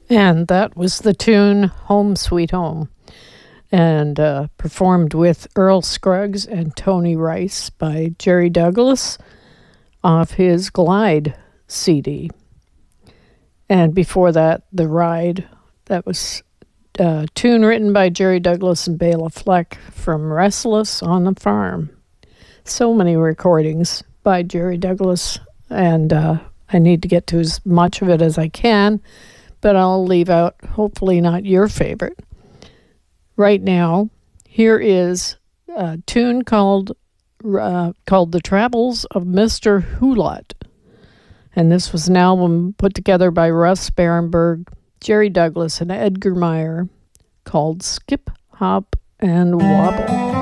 And that was the tune Home Sweet Home, and performed with Earl Scruggs and Tony Rice by Jerry Douglas off his Glide CD. And before that, The Ride. That was a tune written by Jerry Douglas and Bela Fleck from Restless on the Farm. So many recordings by Jerry Douglas, and I need to get to as much of it as I can, but I'll leave out, hopefully not your favorite. Right now, here is a tune called The Travels of Mr. Hulot. And this was an album put together by Russ Barenberg, Jerry Douglas, and Edgar Meyer, called Skip, Hop, and Wobble.